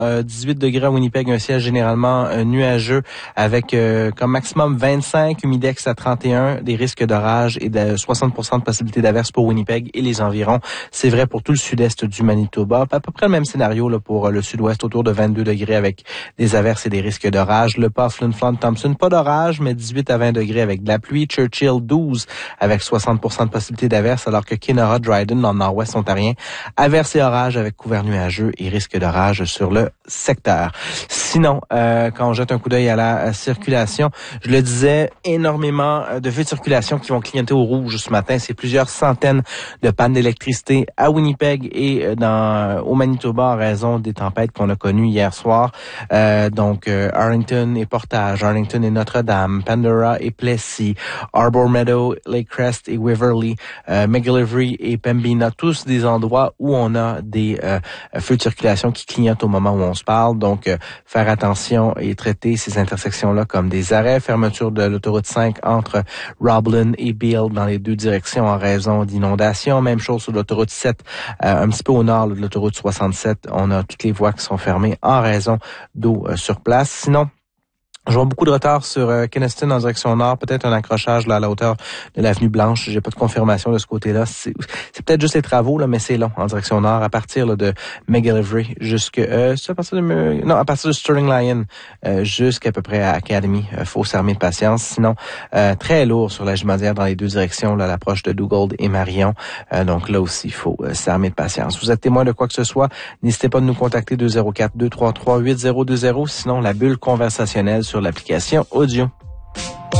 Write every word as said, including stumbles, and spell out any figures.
Euh, dix-huit degrés à Winnipeg, un ciel généralement euh, nuageux avec euh, comme maximum vingt-cinq, humidex à trente et un, des risques d'orage et de soixante pour cent de possibilité d'averse pour Winnipeg et les environs. C'est vrai pour tout le sud-est du Manitoba. À peu près le même scénario là, pour le sud-ouest, autour de vingt-deux degrés avec des averses et des risques d'orage. Le Pas, Flin Flon, Thompson, pas d'orage, mais dix-huit à vingt degrés avec de la pluie. Churchill, douze avec soixante pour cent de possibilité d'averse, alors que Kenora, Dryden, dans le nord-ouest ontarien, averse et orage avec couvert nuageux et risque d'orage sur le secteur. Sinon, euh, quand on jette un coup d'œil à la à circulation, je le disais, énormément de feux de circulation qui vont clignoter au rouge ce matin. C'est plusieurs centaines de pannes d'électricité à Winnipeg et dans au Manitoba en raison des tempêtes qu'on a connues hier soir. Euh, donc, euh, Arlington et Portage, Arlington et Notre-Dame, Pandora et Plessis, Arbor Meadow, Lake Crest et Waverly, euh, McGillivray et Pembina, tous des endroits où on a des euh, feux de circulation qui clignotent au moment où on se parle. Donc, euh, faire attention et traiter ces intersections-là comme des arrêts. Fermeture de l'autoroute cinq entre Roblin et Beale dans les deux directions en raison d'inondations. Même chose sur l'autoroute sept, euh, un petit peu au nord de l'autoroute soixante-sept. On a toutes les voies qui sont fermées en raison d'eau euh, sur place. Sinon, je vois beaucoup de retard sur euh, Kenaston en direction nord, peut-être un accrochage là à la hauteur de l'avenue Blanche. J'ai pas de confirmation de ce côté-là. C'est, c'est peut-être juste les travaux là, mais c'est long en direction nord à partir là, de McGillivray jusque euh, c'est à partir de non à partir de Sterling Lyon euh, jusqu'à peu près à Academy. Euh, faut s'armer de patience. Sinon, euh, très lourd sur la Jumadière dans les deux directions là, à l'approche de Dugald et Marion. Euh, donc là aussi, il faut euh, s'armer de patience. Vous êtes témoin de quoi que ce soit, n'hésitez pas de nous contacter deux zéro quatre, deux trois trois, huit zéro deux zéro. Sinon, la bulle conversationnelle sur l'application audio.